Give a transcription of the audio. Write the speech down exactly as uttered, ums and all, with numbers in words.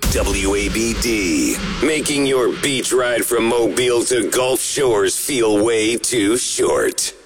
W A B D, making your beach ride from Mobile to Gulf Shores feel way too short.